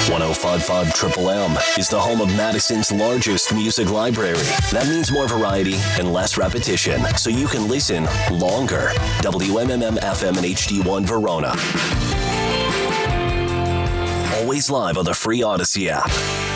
105.5 Triple M is the home of Madison's largest music library. That means more variety and less repetition, so you can listen longer. WMMM FM and HD1 Verona. Always live on the free Odyssey app.